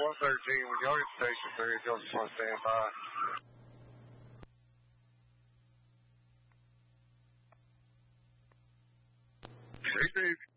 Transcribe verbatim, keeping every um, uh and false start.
one thirteen, when y'all get station three, if y'all just want to stand by. Hey, Steve.